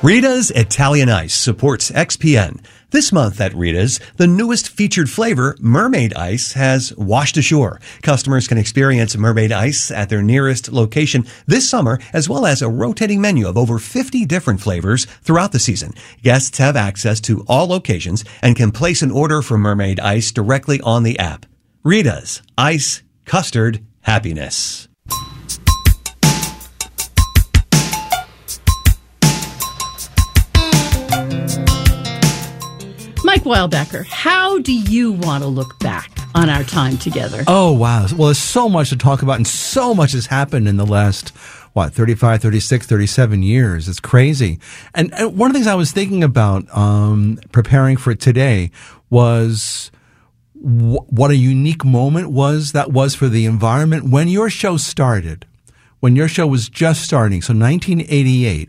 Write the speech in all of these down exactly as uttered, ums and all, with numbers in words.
Rita's Italian Ice supports X P N. This month at Rita's, the newest featured flavor, Mermaid Ice, has washed ashore. Customers can experience Mermaid Ice at their nearest location this summer, as well as a rotating menu of over fifty different flavors throughout the season. Guests have access to all locations and can place an order for Mermaid Ice directly on the app. Rita's Ice, Custard, Happiness. Mike Wildbacker, how do you want to look back on our time together? Oh, wow. Well, there's so much to talk about, and so much has happened in the last, what, thirty-five, thirty-six, thirty-seven years. It's crazy. And, and one of the things I was thinking about um, preparing for today was w- what a unique moment was that was for the environment when your show started, when your show was just starting. So nineteen eighty-eight.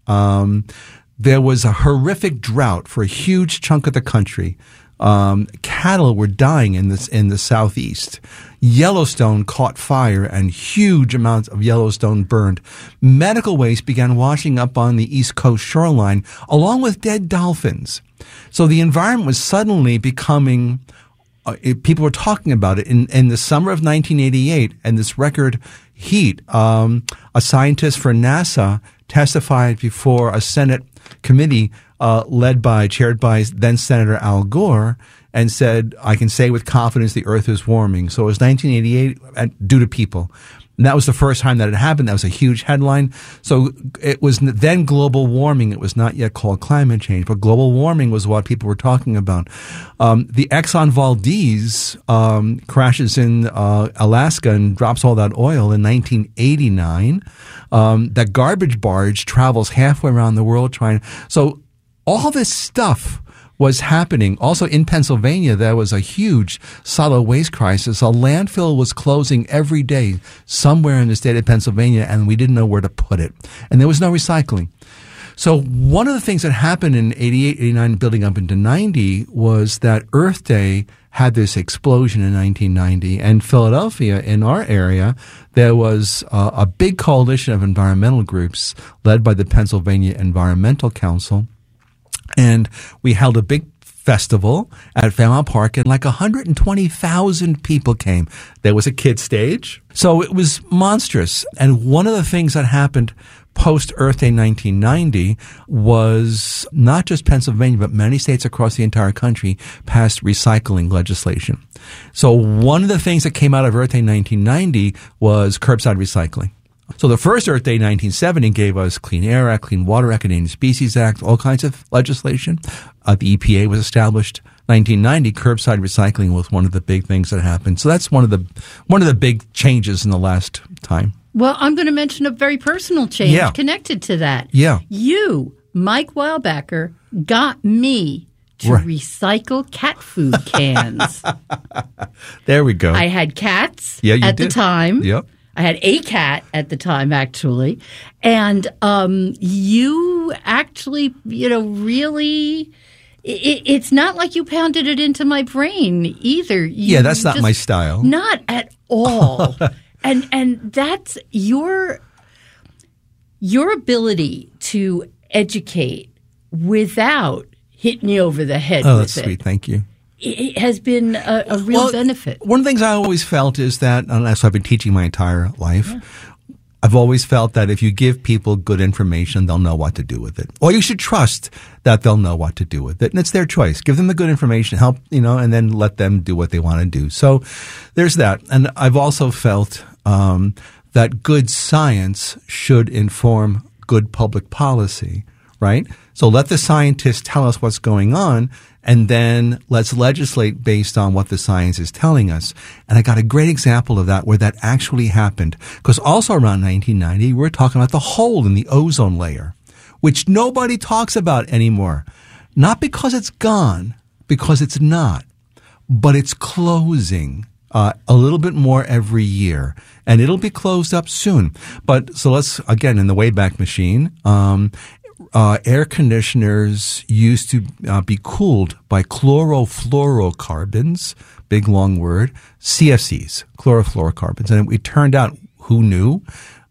Um, There was a horrific drought for a huge chunk of the country. Um, cattle were dying in this in the southeast. Yellowstone caught fire and huge amounts of Yellowstone burned. Medical waste began washing up on the East Coast shoreline along with dead dolphins. So the environment was suddenly becoming uh, it, people were talking about it in, in the summer of nineteen eighty-eight and this record heat. Um, a scientist for NASA testified before a Senate committee uh, led by, chaired by then Senator Al Gore, and said, I can say with confidence the Earth is warming. So it was nineteen eighty-eight due to people. And that was the first time that it happened. That was a huge headline. So it was then global warming. It was not yet called climate change, but global warming was what people were talking about. Um, the Exxon Valdez um, crashes in uh, Alaska and drops all that oil in nineteen eighty-nine. Um, that garbage barge travels halfway around the world trying. So all this stuff was happening. Also in Pennsylvania, there was a huge solid waste crisis. A landfill was closing every day somewhere in the state of Pennsylvania, and we didn't know where to put it. And there was no recycling. So one of the things that happened in eighty-eight, eighty-nine, building up into ninety was that Earth Day had this explosion in nineteen ninety. And Philadelphia, in our area, there was uh, a big coalition of environmental groups led by the Pennsylvania Environmental Council. And we held a big festival at Fairmount Park, and like one hundred twenty thousand people came. There was a kid stage. So it was monstrous. And one of the things that happened post Earth Day nineteen ninety was not just Pennsylvania, but many states across the entire country passed recycling legislation. So one of the things that came out of Earth Day nineteen ninety was curbside recycling. So the first Earth Day nineteen seventy gave us Clean Air Act, Clean Water Act, Endangered Species Act, all kinds of legislation. Uh, the E P A was established. nineteen ninety, curbside recycling was one of the big things that happened. So that's one of the one of the big changes in the last time. Well, I'm going to mention a very personal change Yeah. connected to that. Yeah. You, Mike Wildbacker, got me to Right. recycle cat food cans. There we go. I had cats Yeah, you at the did. time. Yep. I had a cat at the time, actually. And um, you actually, you know, really, it, it's not like you pounded it into my brain either. You Yeah, that's not just- my style. Not at all. and and that's your your ability to educate without hitting you over the head Oh, with that's it. sweet. Thank you. It has been a, a real Well, benefit. One of the things I always felt is that, unless I've been teaching my entire life, yeah. I've always felt that if you give people good information, they'll know what to do with it. Or you should trust that they'll know what to do with it. And it's their choice. Give them the good information, help, you know, and then let them do what they want to do. So there's that. And I've also felt um, that good science should inform good public policy, right? So let the scientists tell us what's going on, and then let's legislate based on what the science is telling us. And I got a great example of that where that actually happened. Because also around nineteen ninety, we're talking about the hole in the ozone layer, which nobody talks about anymore. Not because it's gone, because it's not, but it's closing uh, a little bit more every year. And it'll be closed up soon. But so let's, again, in the Wayback Machine, um, Uh, air conditioners used to uh, be cooled by chlorofluorocarbons, big long word, C F Cs, chlorofluorocarbons. And it turned out, who knew?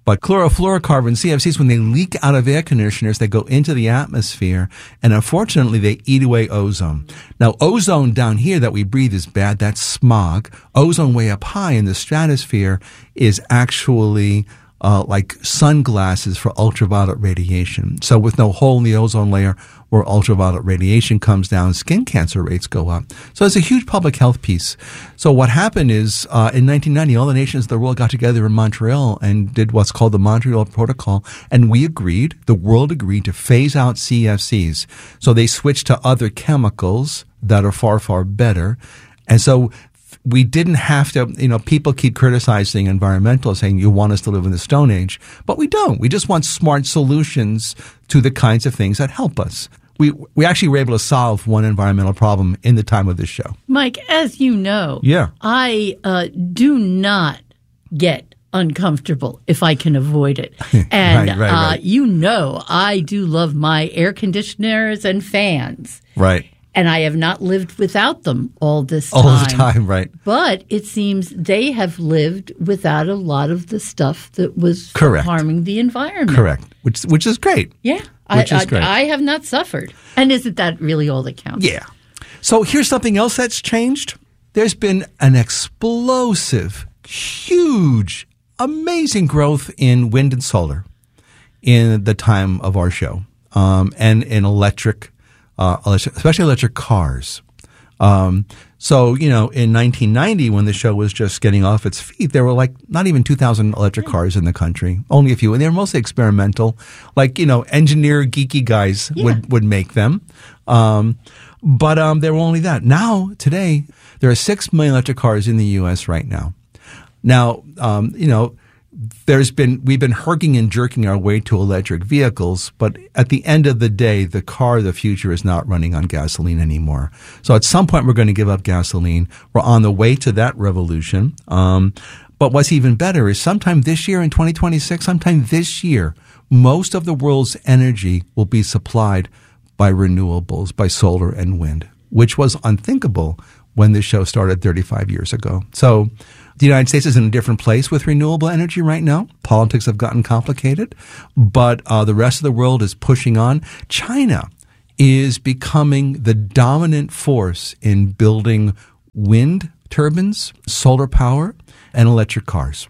But chlorofluorocarbons, C F Cs, when they leak out of air conditioners, they go into the atmosphere, and unfortunately, they eat away ozone. Now, ozone down here that we breathe is bad. That's smog. Ozone way up high in the stratosphere is actually uh, like sunglasses for ultraviolet radiation. So with no hole in the ozone layer where ultraviolet radiation comes down, skin cancer rates go up. So it's a huge public health piece. So what happened is uh, in nineteen ninety, all the nations of the world got together in Montreal and did what's called the Montreal Protocol. And we agreed, the world agreed to phase out C F Cs. So they switched to other chemicals that are far, far better. And so we didn't have to, you know, people keep criticizing environmentalists saying you want us to live in the Stone Age, but we don't. We just want smart solutions to the kinds of things that help us. We we actually were able to solve one environmental problem in the time of this show. Mike, as you know, yeah. I uh, do not get uncomfortable if I can avoid it. And right, right, uh, right. you know I do love my air conditioners and fans. Right. And I have not lived without them all this time. All the time, right. But it seems they have lived without a lot of the stuff that was Correct. harming the environment. Correct. Which which is great. Yeah. Which I, is great. I, I have not suffered. And isn't that really all that counts? Yeah. So here's something else that's changed. There's been an explosive, huge, amazing growth in wind and solar in the time of our show, um, and in electric, uh, electric, especially electric cars. Um, so, you know, in nineteen ninety, when the show was just getting off its feet, there were like not even two thousand electric cars in the country, only a few. And they were mostly experimental, like, you know, engineer geeky guys Yeah. would, would make them. Um, but um, there were only that. Now, today, there are six million electric cars in the U S right now. Now, um, you know, there's been, we've been herking and jerking our way to electric vehicles, but at the end of the day, the car of the future is not running on gasoline anymore. So at some point, we're going to give up gasoline. We're on the way to that revolution. Um, but what's even better is sometime this year in twenty twenty-six, sometime this year, most of the world's energy will be supplied by renewables, by solar and wind, which was unthinkable when this show started thirty-five years ago. So the United States is in a different place with renewable energy right now. Politics have gotten complicated, but uh, the rest of the world is pushing on. China is becoming the dominant force in building wind turbines, solar power, and electric cars.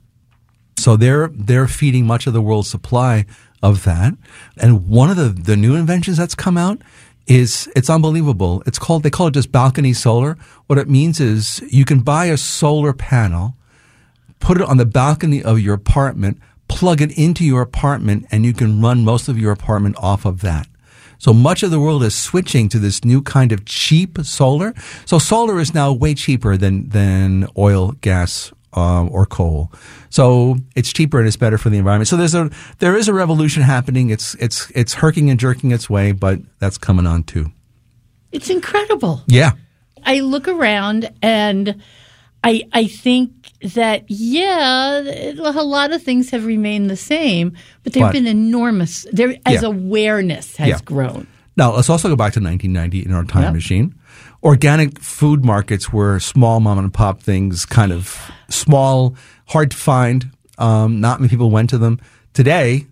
So they're they're feeding much of the world's supply of that. And one of the, the new inventions that's come out is, it's unbelievable. It's called, they call it just balcony solar. What it means is you can buy a solar panel, put it on the balcony of your apartment, plug it into your apartment, and you can run most of your apartment off of that. So much of the world is switching to this new kind of cheap solar. So solar is now way cheaper than, than oil, gas, um, or coal. So it's cheaper and it's better for the environment. So there's a, there is a revolution happening. It's, it's, it's herking and jerking its way, but that's coming on too. It's incredible. Yeah. I look around and I I think that, yeah, a lot of things have remained the same, but there have But- been enormous, there as Yeah. awareness has Yeah. grown. Now, let's also go back to nineteen ninety in our time Yep. machine. Organic food markets were small mom and pop things, kind of small, hard to find. Um, not many people went to them. Today,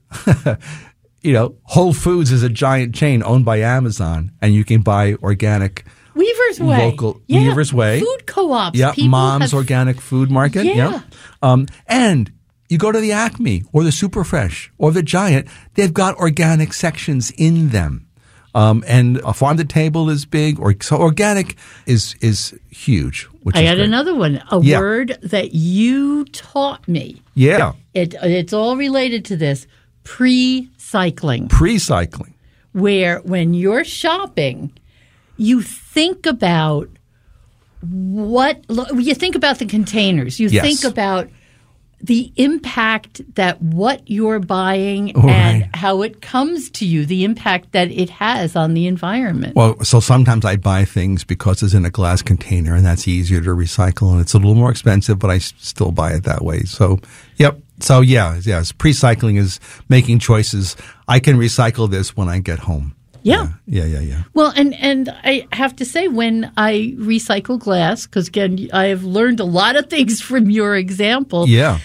you know, Whole Foods is a giant chain owned by Amazon, and you can buy organic. Weaver's Way. Local- yeah. Weaver's Way. Food co-ops. Yeah, People Mom's have- Organic Food Market. Yeah. Um, and you go to the Acme or the Superfresh or the Giant, they've got organic sections in them. Um, and a farm to table is big, or so organic is is huge. Which I is got great. another one, a Yeah. word that you taught me. Yeah, It It's all related to this, pre-cycling, pre-cycling. where when you're shopping, you think about what you think about the containers. You Yes. think about the impact that what you're buying Right. and how it comes to you, the impact that it has on the environment. Well, so sometimes I buy things because it's in a glass container, and that's easier to recycle, and it's a little more expensive, but I s- still buy it that way. So, yep. So yeah, yes. Pre-cycling is making choices. I can recycle this when I get home. Yeah. Yeah, yeah, yeah. Well, and, and I have to say, when I recycle glass, because again, I have learned a lot of things from your example. Yeah.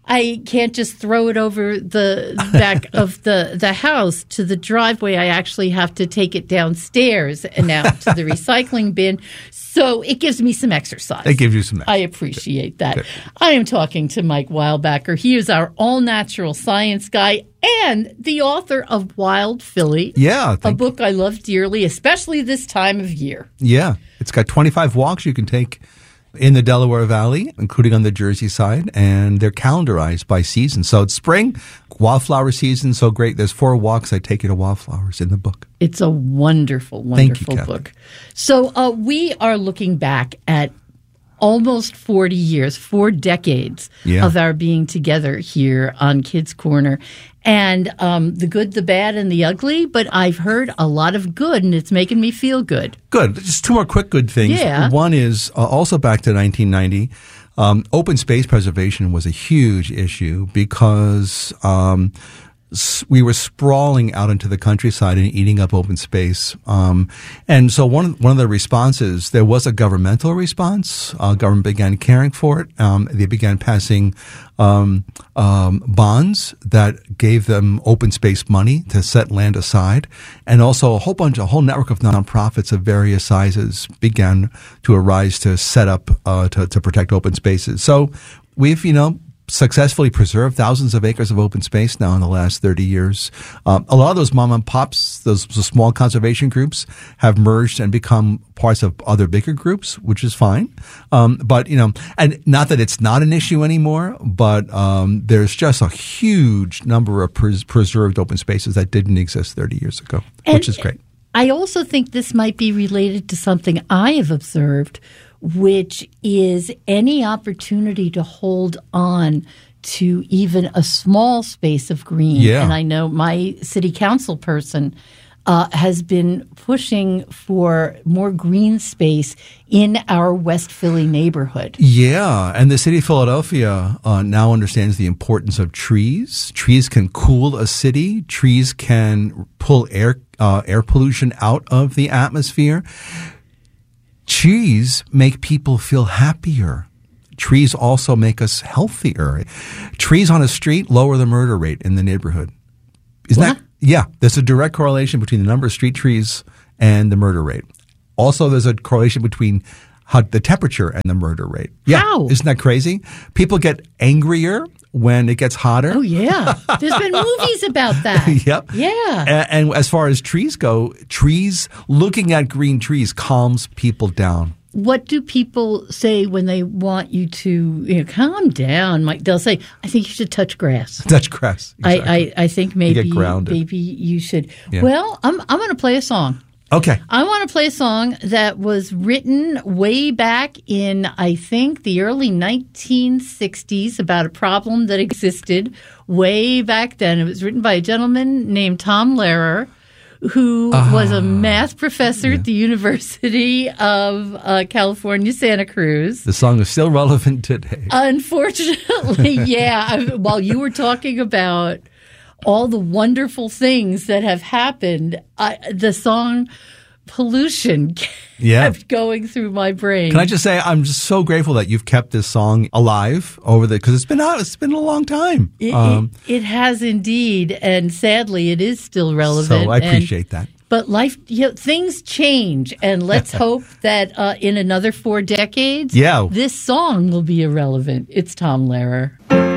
I can't just throw it over the back of the, the house to the driveway. I actually have to take it downstairs and out to the recycling bin. So it gives me some exercise. It gives you some exercise. I appreciate that. Good. I am talking to Mike Weilbacher. He is our all-natural science guy and the author of Wild Philly. Yeah. A book I love dearly, especially this time of year. Yeah. It's got twenty-five walks you can take in the Delaware Valley, including on the Jersey side, and they're calendarized by season. So it's spring, wildflower season, so great. There's four walks I take you to wildflowers in the book. It's a wonderful, wonderful you, book. So uh, we are looking back at almost forty years, four decades yeah. of our being together here on Kids Corner. And um, the good, the bad, and the ugly, but I've heard a lot of good, and it's making me feel good. Good. Just two more quick good things. Yeah. One is uh, also back to nineteen ninety. Um, open space preservation was a huge issue because um, s- we were sprawling out into the countryside and eating up open space. Um, and so one of, one of the responses, there was a governmental response. Uh, government began caring for it. Um, they began passing um, um, bonds that gave them open space money to set land aside. And also a whole bunch, a whole network of nonprofits of various sizes began to arise to set up, uh, to, to protect open spaces. So we've, you know, successfully preserved thousands of acres of open space now in the last thirty years. Um, a lot of those mom and pops, those, those small conservation groups have merged and become parts of other bigger groups, which is fine. Um, but, you know, and not that it's not an issue anymore, but um, there's just a huge number of pres- preserved open spaces that didn't exist thirty years ago, And which is great. I also think this might be related to something I have observed, which is any opportunity to hold on to even a small space of green. Yeah. And I know my city council person uh, has been pushing for more green space in our West Philly neighborhood. Yeah, and the city of Philadelphia uh, now understands the importance of trees. Trees can cool a city. Trees can pull air uh, air pollution out of the atmosphere. Trees make people feel happier. Trees also make us healthier. Trees on a street lower the murder rate in the neighborhood. Isn't What? that? Yeah, there's a direct correlation between the number of street trees and the murder rate. Also, there's a correlation between how, the temperature and the murder rate. Yeah, How? Isn't that crazy? People get angrier when it gets hotter. Oh, yeah. There's been movies about that. Yep. Yeah. And, and as far as trees go, trees, looking at green trees calms people down. What do people say when they want you to, you know, calm down? Mike, they'll say, I think you should touch grass. Touch grass. Exactly. I, I, I think maybe, get grounded. maybe you should. Yeah. Well, I'm, I'm going to play a song. Okay. I want to play a song that was written way back in, I think, the early nineteen sixties about a problem that existed way back then. It was written by a gentleman named Tom Lehrer, who Ah, was a math professor yeah. at the University of uh, California, Santa Cruz. The song is still relevant today. Unfortunately, yeah. I- While you were talking about all the wonderful things that have happened, I, the song Pollution kept Yeah. going through my brain. Can I just say I'm just so grateful that you've kept this song alive over the because it's been out. It's been a long time. It, Um, it, it has indeed, and sadly, it is still relevant. so I and- appreciate that. But life, you know, things change, and let's hope that uh, in another four decades, Yeah. this song will be irrelevant. It's Tom Lehrer.